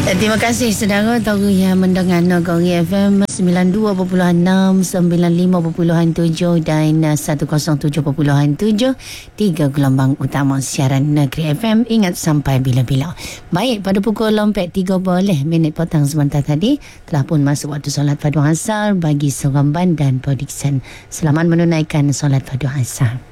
Terima kasih saudara tahu yang mendengar Nagari FM 92.6, 95.7 dan 107.7, 3 gelombang utama siaran Negeri FM. Ingat sampai bila-bila. Baik, pada pukul 4.30 minit petang sebentar tadi telah pun masuk waktu solat fardu asar bagi Seremban dan Perdiksan. Selamat menunaikan solat fardu asar.